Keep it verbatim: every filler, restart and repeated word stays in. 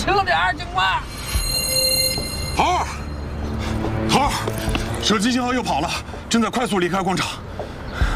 轻点儿，警官。 头儿，头儿，手机信号又跑了，正在快速离开广场。